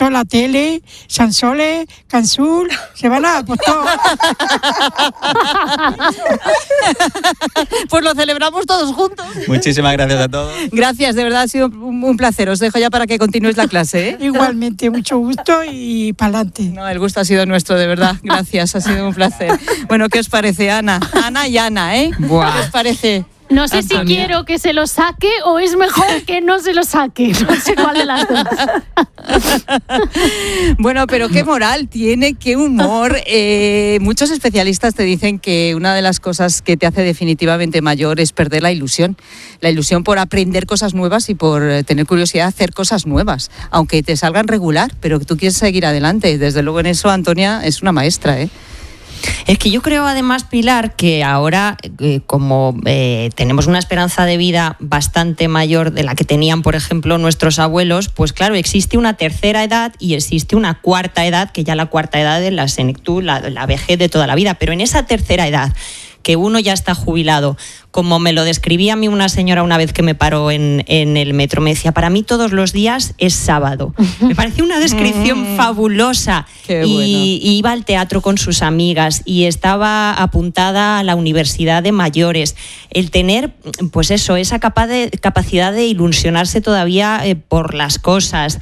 toda la tele, Sansoles, Cansul, se van a pues todo. Pues lo celebramos todos juntos. Muchísimas gracias a todos. Gracias, de verdad ha sido un placer. Os dejo ya para que continúes la clase, ¿eh? Igualmente, mucho gusto y pa'lante. No, el gusto ha sido nuestro, de verdad. Gracias, ha sido un placer. Bueno, ¿qué os parece, Ana? Ana y Ana, ¿eh? Buah. ¿Qué os parece? No sé Antonia. si quiero que se lo saque o es mejor que no se lo saque. No sé cuál de las dos. Bueno, pero qué moral tiene, qué humor. Muchos especialistas te dicen que una de las cosas que te hace definitivamente mayor es perder la ilusión. La ilusión por aprender cosas nuevas y por tener curiosidad de hacer cosas nuevas. Aunque te salgan regular, pero que tú quieres seguir adelante. Desde luego en eso, Antonia es una maestra, ¿eh? Es que yo creo además, Pilar, que ahora como tenemos una esperanza de vida bastante mayor de la que tenían, por ejemplo, nuestros abuelos, pues claro, existe una tercera edad y existe una cuarta edad, que ya la cuarta edad es la senectud, la vejez de toda la vida, pero en esa tercera edad, que uno ya está jubilado, como me lo describía a mí una señora una vez que me paró en el metro, me decía, para mí todos los días es sábado. Me pareció una descripción fabulosa. Qué bueno. Y iba al teatro con sus amigas y estaba apuntada a la universidad de mayores. El tener, pues eso, esa capacidad de ilusionarse todavía por las cosas,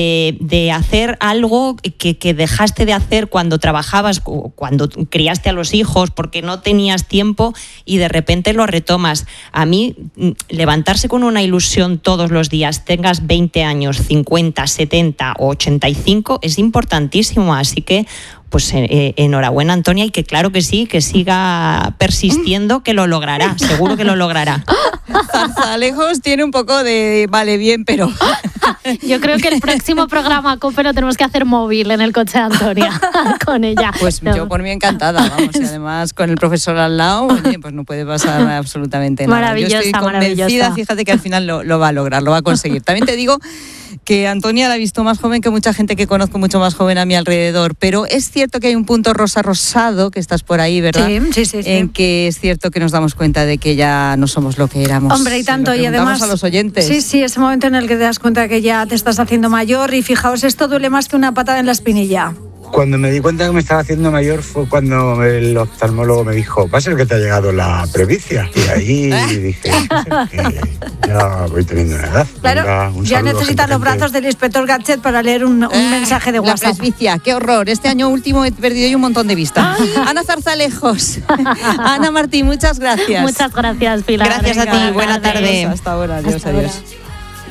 de hacer algo que dejaste de hacer cuando trabajabas, cuando criaste a los hijos, porque no tenías tiempo y de repente lo retomas. A mí, levantarse con una ilusión todos los días, tengas 20 años, 50, 70 o 85, es importantísimo. Así que, pues enhorabuena, Antonia, y que claro que sí, que siga persistiendo, que lo logrará, seguro que lo logrará. Zarzalejos tiene un poco de vale bien, pero... Yo creo que el próximo programa COPE lo tenemos que hacer móvil en el coche de Antonia con ella. Pues yo por mí encantada, vamos, y además con el profesor al lado, oye, pues no puede pasar absolutamente nada. Maravillosa, yo estoy convencida, maravillosa. fíjate que al final lo va a lograr, lo va a conseguir. También te digo que Antonia la he visto más joven que mucha gente que conozco, mucho más joven a mi alrededor, pero es cierto que hay un punto rosado, que estás por ahí, ¿verdad? Sí. En que es cierto que nos damos cuenta de que ya no somos lo que éramos. Hombre, y tanto, y además a los oyentes. Sí, ese momento en el que te das cuenta que ya te estás haciendo mayor y fijaos, esto duele más que una patada en la espinilla. Cuando me di cuenta que me estaba haciendo mayor fue cuando el oftalmólogo me dijo, va a ser que te ha llegado la previcia. Y ahí dije, que ya voy teniendo una edad. Claro, Venga, un ya saludo, necesitas los gente. brazos del inspector Gadget para leer un mensaje de La WhatsApp. presbicia, qué horror. Este año último he perdido yo un montón de vista. Ana Zarzalejos, Ana Martín, muchas gracias. Muchas gracias, Pilar. Gracias a ti, buena tarde. Hasta ahora, adiós, Hasta adiós. ahora.